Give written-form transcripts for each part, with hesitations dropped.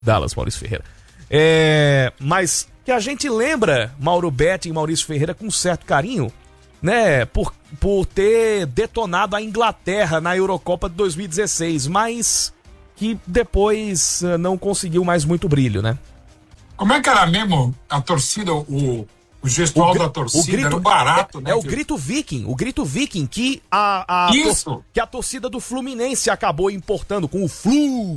Dallas, Maurício Ferreira. Mas que a gente lembra Mauro Betti e Maurício Ferreira com certo carinho, né? Por ter detonado a Inglaterra na Eurocopa de 2016, mas que depois não conseguiu mais muito brilho, né? Como é que era mesmo a torcida, o gestual da torcida? Era um barato, né? O grito Viking que a torcida do Fluminense acabou importando com o Flu.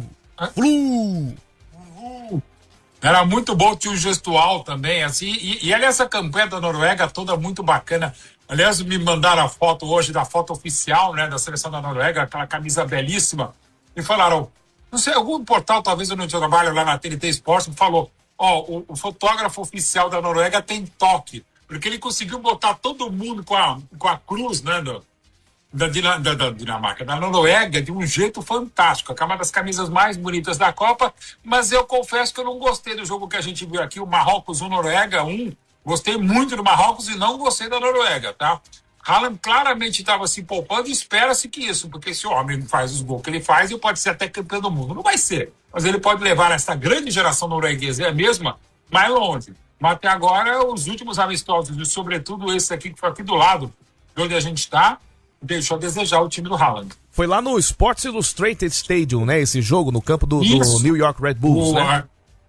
Era muito bom, tinha o gestual também, assim, e aliás, essa campanha da Noruega toda muito bacana. Aliás, me mandaram a foto hoje, da foto oficial, né, da seleção da Noruega, aquela camisa belíssima, e falaram, não sei, algum portal, talvez eu não trabalho lá na TNT Sports, me falou, o fotógrafo oficial da Noruega tem toque, porque ele conseguiu botar todo mundo com a cruz, né, da Dinamarca, da Noruega, de um jeito fantástico. É uma das camisas mais bonitas da Copa, mas eu confesso que eu não gostei do jogo que a gente viu aqui, o Marrocos 1, Noruega 1. Gostei muito do Marrocos e não gostei da Noruega, tá? Haaland claramente estava se poupando e espera-se que isso, porque se o homem faz os gols que ele faz, ele pode ser até campeão do mundo. Não vai ser, mas ele pode levar essa grande geração norueguesa, é a mesma, mais longe. Mas até agora, os últimos amistosos, e sobretudo esse aqui que foi aqui do lado, de onde a gente está, deixou a desejar o time do Haaland. Foi lá no Sports Illustrated Stadium, né? Esse jogo, no campo do New York Red Bulls, né?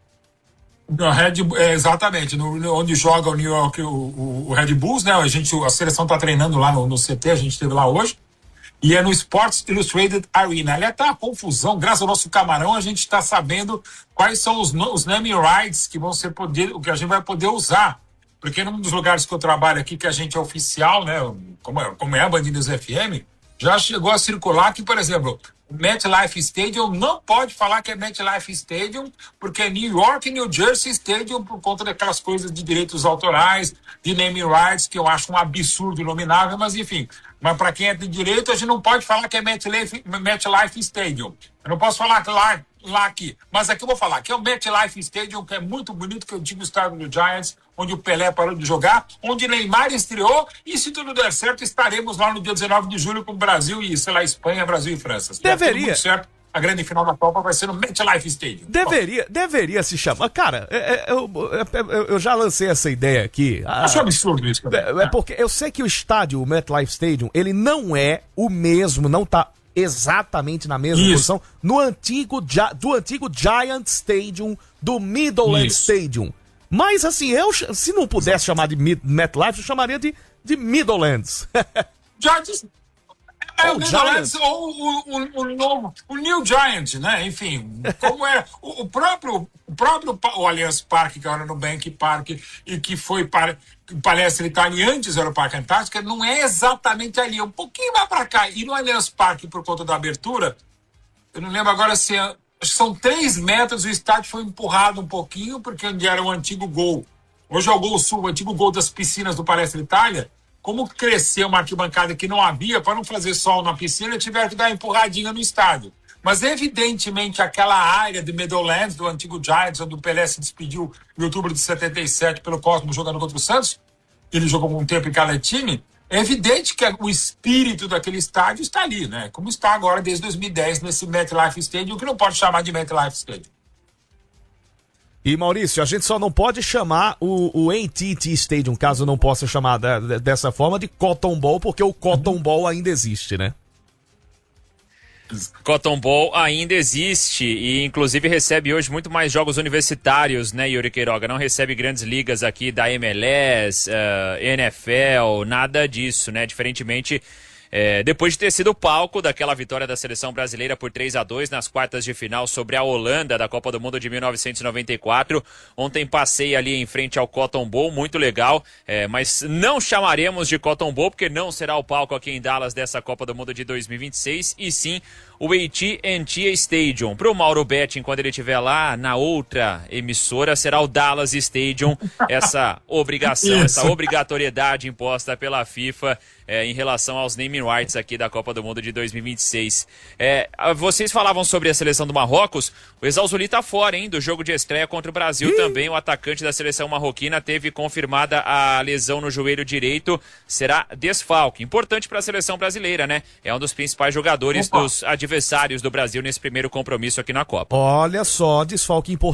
Exatamente, onde joga o New York, o Red Bulls, né? A seleção está treinando lá no CT, a gente esteve lá hoje. E é no Sports Illustrated Arena. Aliás, tá uma confusão, graças ao nosso camarão, a gente está sabendo quais são os naming rights que que a gente vai poder usar. Porque num dos lugares que eu trabalho aqui, que a gente é oficial, né, como é a Band News FM, já chegou a circular que, por exemplo, o MetLife Stadium não pode falar que é MetLife Stadium, porque é New York e New Jersey Stadium, por conta daquelas coisas de direitos autorais, de naming rights, que eu acho um absurdo inominável, mas enfim. Mas para quem é de direito, a gente não pode falar que é MetLife Stadium. Eu não posso falar lá aqui. Mas aqui eu vou falar que é o MetLife Stadium, que é muito bonito, que é o antigo estádio do Giants, onde o Pelé parou de jogar, onde Neymar estreou, e se tudo der certo, estaremos lá no dia 19 de julho com o Brasil e, sei lá, Espanha, Brasil e França. Se der tudo muito certo, a grande final da Copa vai ser no MetLife Stadium. Deveria se chamar. Cara, eu já lancei essa ideia aqui. Acho absurdo isso, cara. Porque eu sei que o estádio, o MetLife Stadium, ele não é o mesmo, não tá exatamente na mesma posição do antigo Giant Stadium, do Meadowlands Stadium. Mas assim, se não pudesse chamar de MetLife, eu chamaria de Meadowlands. O Meadowlands ou o New Giant, né? Enfim, como era o próprio Allianz Parque, que era no Bank Park e que foi palestra Itália antes era o Parque Antártica, não é exatamente ali, um pouquinho mais para cá. E no Allianz Parque, por conta da abertura, eu não lembro agora se acho que são 3 metros, o estádio foi empurrado um pouquinho, porque onde era o antigo gol, hoje é o Gol Sul, o antigo gol das piscinas do Palestra Itália, como cresceu uma arquibancada que não havia, para não fazer sol na piscina, tiveram que dar uma empurradinha no estádio. Mas, evidentemente, aquela área de Meadowlands, do antigo Giants, onde o Pelé se despediu em outubro de 77 pelo Cosmos jogando contra o Santos, ele jogou um tempo em cada time, é evidente que o espírito daquele estádio está ali, né? Como está agora desde 2010 nesse MetLife Stadium, que não pode chamar de MetLife Stadium. E Maurício, a gente só não pode chamar o AT&T Stadium, caso não possa chamar dessa forma, de Cotton Bowl, porque o Cotton Bowl ainda existe, né? Cotton Bowl ainda existe e inclusive recebe hoje muito mais jogos universitários, né, Yuri Queiroga? Não recebe grandes ligas aqui da MLS, NFL, nada disso, né? Diferentemente, depois de ter sido o palco daquela vitória da seleção brasileira por 3-2 nas quartas de final sobre a Holanda da Copa do Mundo de 1994. Ontem passei ali em frente ao Cotton Bowl, muito legal, mas não chamaremos de Cotton Bowl porque não será o palco aqui em Dallas dessa Copa do Mundo de 2026, e sim o AT&T Stadium. Para o Mauro Betting, quando ele estiver lá na outra emissora, será o Dallas Stadium. Essa obrigação, essa obrigatoriedade imposta pela FIFA em relação aos naming rights aqui da Copa do Mundo de 2026. Vocês falavam sobre a seleção do Marrocos, o Exausuli tá fora, hein, do jogo de estreia contra o Brasil também. O atacante da seleção marroquina teve confirmada a lesão no joelho direito, será desfalque. Importante para a seleção brasileira, né? É um dos principais jogadores dos adversários do Brasil nesse primeiro compromisso aqui na Copa. Olha só, desfalque importante